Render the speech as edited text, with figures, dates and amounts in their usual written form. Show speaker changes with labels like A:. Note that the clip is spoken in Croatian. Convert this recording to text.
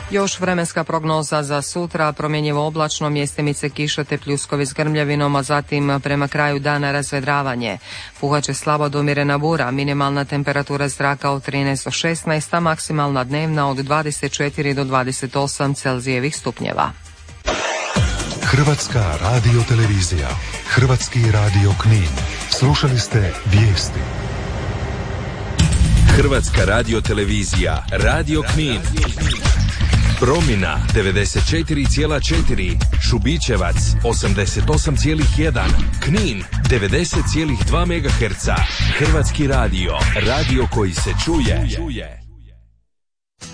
A: Još vremenska prognoza za sutra, promjenjivo oblačno, mjestimice kiše te pljuskovi s grmljavinom, a zatim prema kraju dana razvedravanje. Puhaće slabo do umjerena bura, minimalna temperatura zraka od 13 do 16, a maksimalna dnevna od 24 do 28 Celzijevih stupnjeva.
B: Hrvatska radiotelevizija, Hrvatski radio Knin. Slušali ste vijesti.
C: Hrvatska radiotelevizija, Radio Knin. Promjena 94,4, Šubićevac 88,1, Knin 90,2 MHz. Hrvatski radio, radio koji se čuje.